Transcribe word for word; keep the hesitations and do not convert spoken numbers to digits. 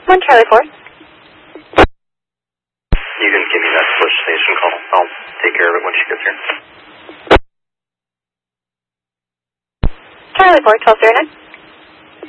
One Charlie four. You can give me that push station call. I'll take care of it when she gets here. Charlie four, twelve zero nine.